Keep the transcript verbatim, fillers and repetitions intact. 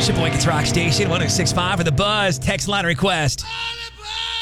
Sheboygan's Rock Station, one oh six point five for the Buzz. Text line request.